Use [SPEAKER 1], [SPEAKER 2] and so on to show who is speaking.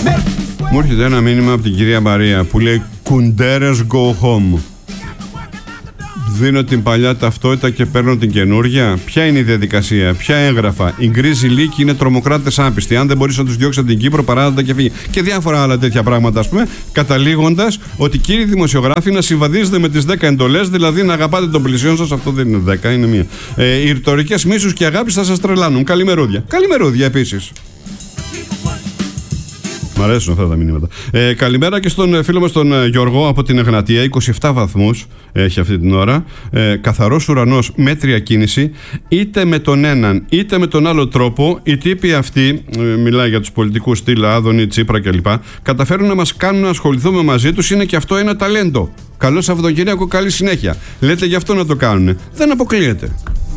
[SPEAKER 1] Μου έρχεται ένα μήνυμα από την κυρία Μαρία που λέει «Κουντέρες go home». Δίνω την παλιά ταυτότητα και παίρνω την καινούργια. Ποια είναι η διαδικασία, ποια έγγραφα? Οι γκρίζοι λύκοι είναι τρομοκράτες άπιστοι. Αν δεν μπορείς να τους διώξεις από την Κύπρο, παράδοτα και φύγει. Και διάφορα άλλα τέτοια πράγματα, ας πούμε. Καταλήγοντας ότι, κύριοι δημοσιογράφοι, να συμβαδίζετε με τις 10 εντολές, δηλαδή να αγαπάτε τον πλησιόν σας. Αυτό δεν είναι 10, είναι μία. Οι ρητορικές μίσους και αγάπης θα σας τρελάνουν. Καλημερούδια. Καλημερούδια επίσης. Μ' αρέσουν αυτά τα μηνύματα. Καλημέρα και στον φίλο μας τον Γιώργο από την Εγνατία. 27 βαθμούς έχει αυτή την ώρα. Καθαρός ουρανός, μέτρια κίνηση. Είτε με τον έναν είτε με τον άλλο τρόπο, οι τύποι αυτοί, μιλάει για τους πολιτικούς στυλ Άδωνη, Τσίπρα κλπ., καταφέρουν να μας κάνουν να ασχοληθούμε μαζί τους. Είναι και αυτό ένα ταλέντο. Καλό Σαββατοκύριακο, καλή συνέχεια. Λέτε γι' αυτό να το κάνουν. Δεν αποκλείεται.